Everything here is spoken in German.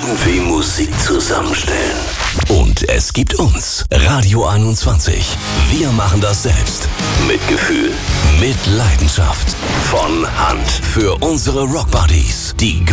irgendwie Musik zusammenstellen. Und es gibt uns, Radio 21. Wir machen das selbst. Mit Gefühl. Mit Leidenschaft. Von Hand. Für unsere Rockbuddies. Die